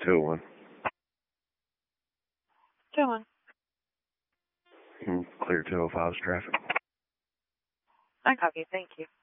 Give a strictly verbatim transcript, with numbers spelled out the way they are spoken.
two oh one. two oh one. Hmm, clear two oh five's traffic. I copy. Thank you.